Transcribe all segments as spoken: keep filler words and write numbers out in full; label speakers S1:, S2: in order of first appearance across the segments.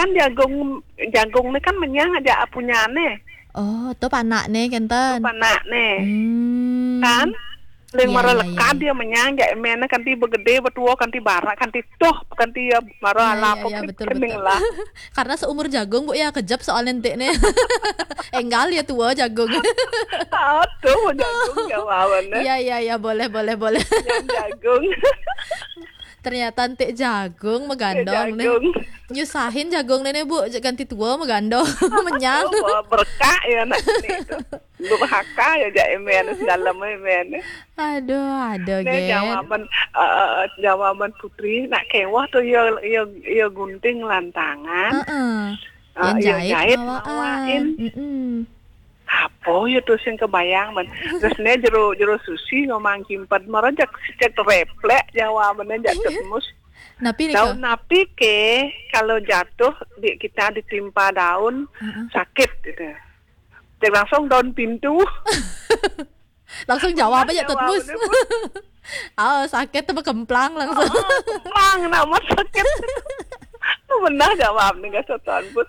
S1: kan jagung jagung ini kan menyang aja punya nih.
S2: Oh, tuh panak nih kenten.
S1: Panak nih.
S2: Hmm.
S1: Kan? Leng
S2: Iya,
S1: marah
S2: iya,
S1: lekat
S2: iya.
S1: dia menyang ya emena kan ti begede betua kan ti barak kan ti toh kan ti ya marah
S2: Iya,
S1: lapo
S2: iya, iya,
S1: kan
S2: betul,
S1: kening
S2: betul.
S1: lah.
S2: Karena seumur jagung Bu ya kejap soal nentik nih. Enggal ya tua jagung.
S1: Aduh jagung jawabannya.
S2: Iya, iya, iya, boleh, boleh, boleh.
S1: Yang jagung.
S2: Ternyata entik jagung megandong nih.
S1: Jagung.
S2: Nyusahin jagung nih Bu, ganti tua megandong. Menyang.
S1: Oh, berkah ya nak itu. Durhaka ya ja emen dalam emen.
S2: Aduh, aduh,
S1: Nih
S2: Gen.
S1: jawaban uh, jawaban Putri nak kewah tuh ya ya ya gunting lantangan.
S2: Heeh.
S1: Uh,
S2: Yang
S1: ya
S2: jahit,
S1: jahit
S2: ngawaan.
S1: ngawain.
S2: Mm-mm.
S1: Apa ya tuh sing kebayang man. Terus nih jero jero susi ngomong kimpat marajak cek replek jawabannya jatuh mus.
S2: Napi nih
S1: Daun napi ke kalau jatuh di, kita ditimpa daun
S2: uh-uh.
S1: sakit gitu. Jadi langsung daun pintu.
S2: Langsung jawab aja
S1: Jawab
S2: tutbus.
S1: aja, Bus.
S2: Oh, sakit tapi kemplang langsung.
S1: Oh, kemplang nama sakit. Benar jawab nih gak sotan put.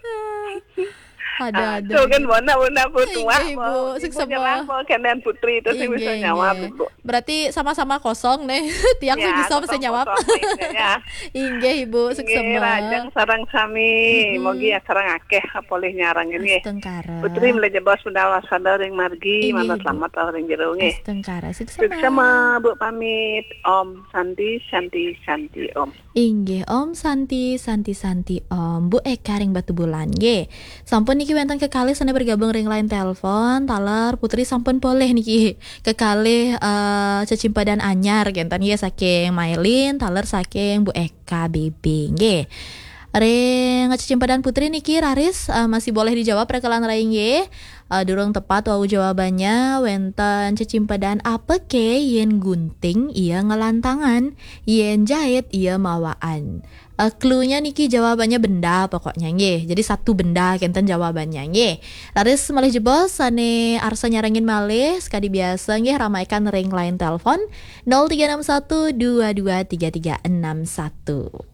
S2: Ada, ada.
S1: Tuh kan mana mana put tua.
S2: Inggih, Ibu. Sukses semua.
S1: Kenen Putri itu sih bisa
S2: Inggih,
S1: jawab
S2: inggih.
S1: Ibu.
S2: Berarti sama-sama kosong nih. Tiang sih bisa bisa jawab.
S1: Ya.
S2: Inggih, Ibu. Sukses
S1: Inggih,
S2: semua.
S1: rajang sarang sami.
S2: Mm-mm.
S1: Mogi ya sarang akeh boleh nyarang ini.
S2: Astengkara.
S1: Putri mulai jebas sudah wasada ring margi,
S2: Inggih,
S1: mana
S2: Ibu.
S1: selamat orang jero nggih.
S2: Astengkara. Sukses
S1: Sukses sama Bu pamit. Om Santi Santi Santi Om.
S2: Inggih Om Santi Santi Santi Om Bu Eka ring Batu Bulan nggih. Sampun niki wonten kekalih sane bergabung ring line telepon taler Putri sampun boleh niki kekalih uh, cecimpadan anyar genten nggih saking Mailin taler saking Bu Eka Bibi nggih. Ring cecimpadan Putri niki Raris uh, masih boleh dijawab rekalan rai nggih. Uh, durung tepat wau jawabannya wenten cecimpadan apa ke yen gunting iya ngelantangan, yen jahit iya mawaan. Uh, cluenya niki jawabannya benda pokoknya nggih. Jadi satu benda kenten jawabannya nggih. Laris malih jebos sane arsa nyarangin malih sekali biasa nggih ramaikan ring line telepon nol tiga enam satu dua dua tiga tiga enam satu.